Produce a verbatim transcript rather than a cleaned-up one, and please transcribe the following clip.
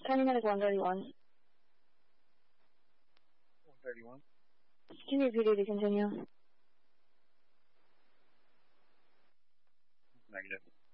County Medical one thirty-one. one thirty-one. Can you repeat it to continue? Negative.